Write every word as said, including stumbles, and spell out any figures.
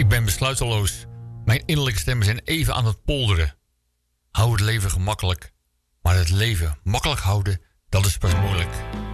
Ik ben besluiteloos. Mijn innerlijke stemmen zijn even aan het polderen. Hou het leven gemakkelijk. Maar het leven makkelijk houden, dat is pas moeilijk.